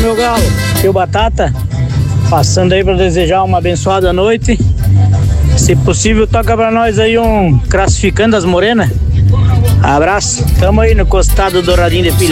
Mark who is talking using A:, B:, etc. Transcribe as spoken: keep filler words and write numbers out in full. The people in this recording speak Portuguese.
A: meu galo. Tio Batata, passando aí para desejar uma abençoada noite. Se possível, toca pra nós aí um Classificando as Morenas. Abraço, tamo aí no costado douradinho de pilha.